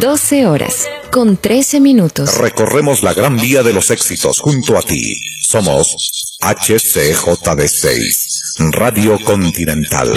12 horas, con 13 minutos. Recorremos la gran vía de los éxitos junto a ti. Somos HCJB6, Radio Continental.